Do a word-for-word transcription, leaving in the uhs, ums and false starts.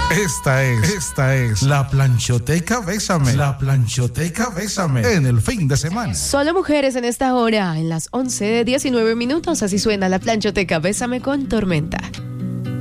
Esta es, esta es la Planchoteca Bésame. La Planchoteca Bésame en el fin de semana. Solo mujeres en esta hora, en las once diecinueve minutos. Así suena la Planchoteca Bésame con Tormenta.